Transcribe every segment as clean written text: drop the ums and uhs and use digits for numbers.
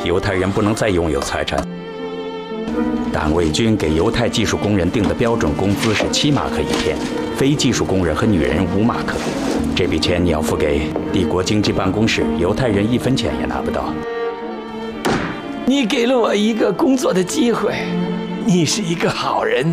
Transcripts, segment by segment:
犹太人不能再拥有财产。党卫军给犹太技术工人定的标准工资是7马克一天，非技术工人和女人5马克。这笔钱你要付给帝国经济办公室，犹太人1分钱也拿不到。 你给了我一个工作的机会，你是一个好人。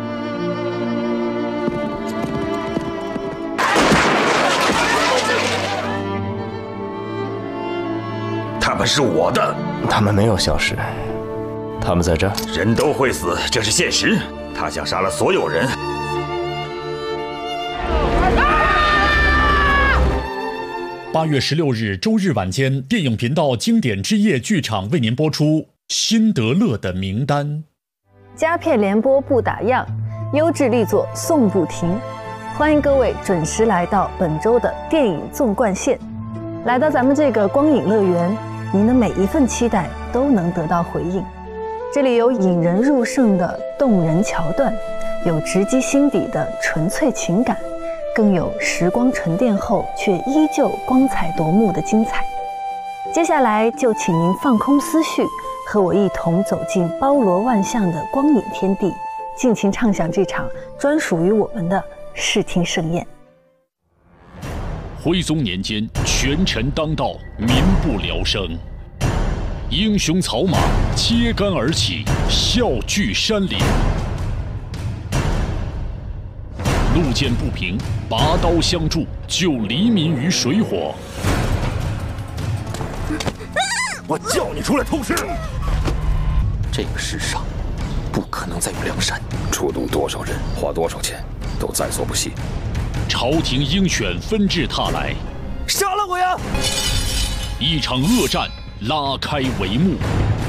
他们是我的， 他们没有消失，他们在这儿。 人都会死，这是现实。他想杀了所有人。 8月16日周日晚间，电影频道经典之夜剧场为您播出《辛德勒的名单》。 佳片联播不打烊，优质力作送不停。欢迎各位准时来到本周的电影纵贯线。来到咱们这个光影乐园，您的每一份期待都能得到回应。这里有引人入胜的动人桥段，有直击心底的纯粹情感，更有时光沉淀后却依旧光彩夺目的精彩。接下来就请您放空思绪，和我一同走进包罗万象的光影天地，尽情畅享这场专属于我们的视听盛宴。 徽宗年间，权臣当道，民不聊生，英雄草马揭竿而起，笑聚山林。路见不平，拔刀相助，救黎民于水火。 我叫你出来偷师！ 这个世上不可能再有梁山， 出动多少人，花多少钱，都在所不惜。 朝廷鹰犬纷至沓来， 杀了我呀！ 一场恶战拉开帷幕。